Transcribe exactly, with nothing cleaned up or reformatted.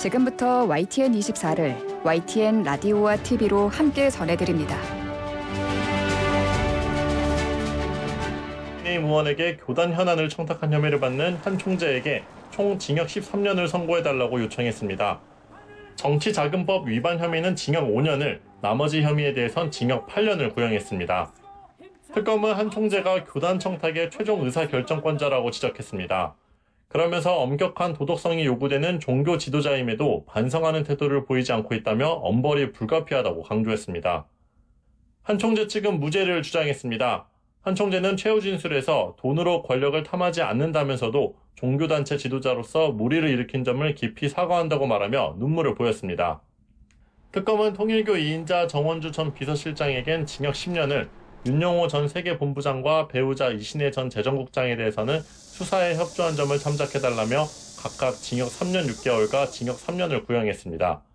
지금부터 와이티엔 이십사를 와이티엔 라디오와 티비로 함께 전해드립니다. 국민의힘 의원에게 교단 현안을 청탁한 혐의를 받는 한 총재에게 총 징역 십삼 년을 선고해달라고 요청했습니다. 정치자금법 위반 혐의는 징역 오 년을, 나머지 혐의에 대해선 징역 팔 년을 구형했습니다. 특검은 한 총재가 교단 청탁의 최종 의사결정권자라고 지적했습니다. 그러면서 엄격한 도덕성이 요구되는 종교 지도자임에도 반성하는 태도를 보이지 않고 있다며 엄벌이 불가피하다고 강조했습니다. 한 총재 측은 무죄를 주장했습니다. 한 총재는 최후 진술에서 돈으로 권력을 탐하지 않는다면서도 종교단체 지도자로서 무리를 일으킨 점을 깊이 사과한다고 말하며 눈물을 보였습니다. 특검은 통일교 이 인자 정원주 전 비서실장에겐 징역 십 년을, 윤영호 전 세계본부장과 배우자 이신혜 전 재정국장에 대해서는 수사에 협조한 점을 참작해달라며 각각 징역 삼 년 육 개월과 징역 삼 년을 구형했습니다.